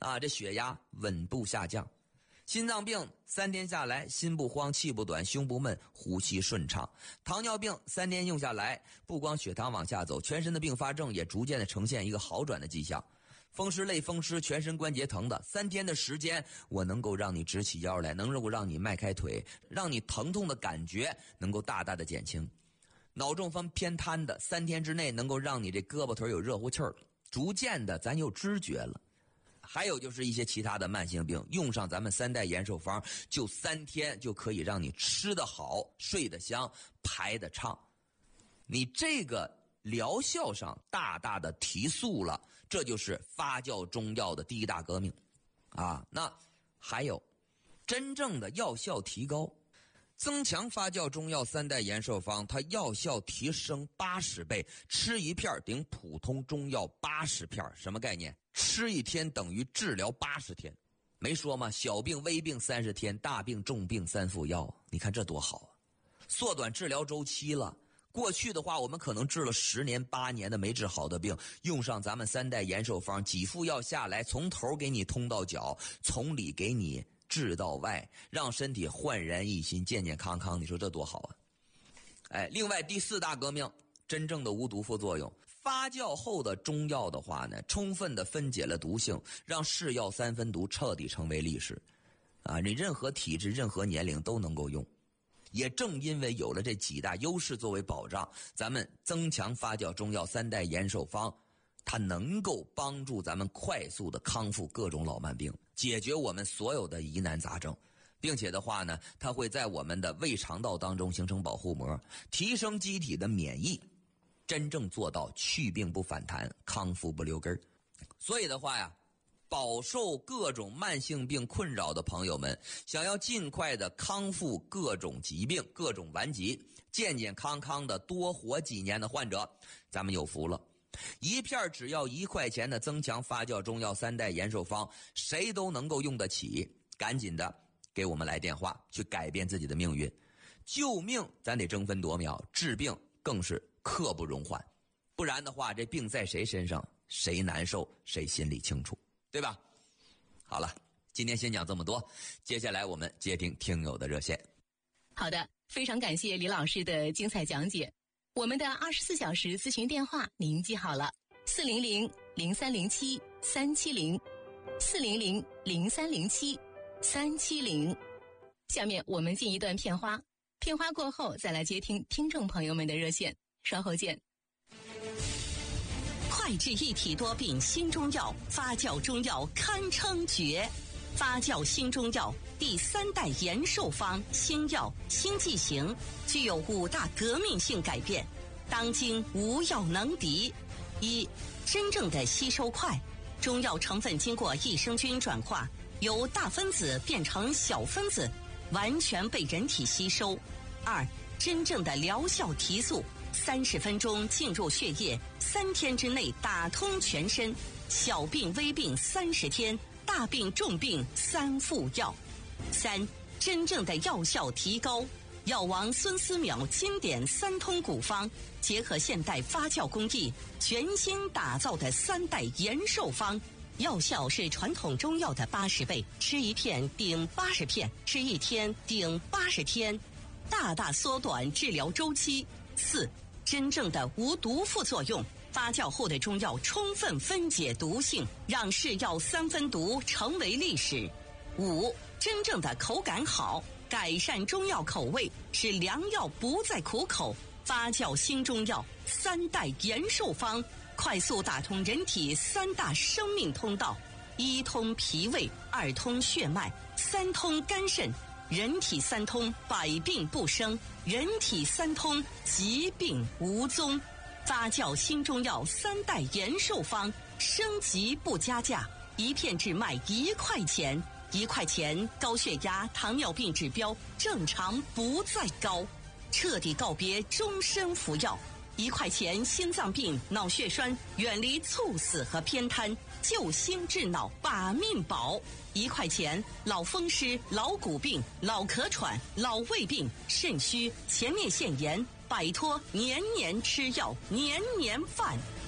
啊，这血压稳步下降。心脏病3天下来，心不慌，气不短，胸不闷，呼吸顺畅。糖尿病3天用下来，不光血糖往下走，全身的并发症也逐渐的呈现一个好转的迹象。风湿类风湿，全身关节疼的，3天的时间，我能够让你直起腰来，能够让你迈开腿，让你疼痛的感觉能够大大的减轻。脑中风偏瘫的，3天之内能够让你这胳膊腿有热乎气儿，逐渐的咱有知觉了。还有就是一些其他的慢性病，用上咱们3代延寿方，就3天就可以让你吃得好，睡得香，排得畅。你这个疗效上大大的提速了，这就是发酵中药的第一大革命啊。那还有真正的药效提高，增强发酵中药3代延寿方，它药效提升80倍，吃一片顶普通中药80片，什么概念？吃1天等于治疗80天，没说吗？小病微病30天，大病重病3副药，你看这多好啊！缩短治疗周期了。过去的话，我们可能治了10年8年的没治好的病，用上咱们3代延寿方，几副药下来，从头给你通到脚，从里给你治到外，让身体焕然一新，健健康康，你说这多好啊！哎，另外第4大革命，真正的无毒副作用。发酵后的中药的话呢，充分的分解了毒性，让是药3分毒彻底成为历史啊！你任何体质任何年龄都能够用。也正因为有了这几大优势作为保障，咱们增强发酵中药3代延寿方，它能够帮助咱们快速的康复各种老慢病，解决我们所有的疑难杂症，并且的话呢，它会在我们的胃肠道当中形成保护膜，提升机体的免疫，真正做到去病不反弹，康复不留根儿。所以的话呀，饱受各种慢性病困扰的朋友们，想要尽快的康复各种疾病、各种顽疾，健健康康的多活几年的患者，咱们有福了。一片只要1块钱的增强发酵中药3代延寿方，谁都能够用得起。赶紧的给我们来电话，去改变自己的命运。救命咱得争分夺秒，治病更是刻不容缓。不然的话，这病在谁身上，谁难受，谁心里清楚，对吧？好了，今天先讲这么多，接下来我们接听听友的热线。 好的，非常感谢李老师的精彩讲解。我们的24小时咨询电话您记好了，400-0307-370，400-0307-370。下面我们进一段片花，片花过后再来接听听众朋友们的热线，稍后见。 快治一体多病新中药，发酵中药堪称绝。发酵新中药第3代延寿方新药新剂型，具有5大革命性改变，当今无药能敌。1. 真正的吸收快，中药成分经过益生菌转化，由大分子变成小分子，完全被人体吸收。2. 真正的疗效提速，30分钟进入血液，3天之内打通全身，小病微病30天，大病重病3副药。3. 真正的药效提高，药王孙思邈经典3通古方，结合现代发酵工艺，全新打造的3代延寿方，药效是传统中药的80倍，吃1片顶80片，吃1天顶80天，大大缩短治疗周期。4. 真正的无毒副作用，发酵后的中药充分分解毒性，让是药3分毒成为历史。5. 真正的口感好，改善中药口味，使良药不再苦口。发酵新中药3代延寿方，快速打通人体3大生命通道：1通脾胃，2通血脉，3通肝肾。人体3通，百病不生；人体3通，疾病无踪。发酵新中药3代延寿方，升级不加价，1片只卖1块钱。1块钱，高血压、糖尿病指标正常不再高，彻底告别终身服药。1块钱，心脏病、脑血栓远离猝死和偏瘫，救心治脑把命保。1块钱，老风湿、老骨病、老咳喘、老胃病、肾虚、前列腺炎，摆脱年年吃药、年年犯。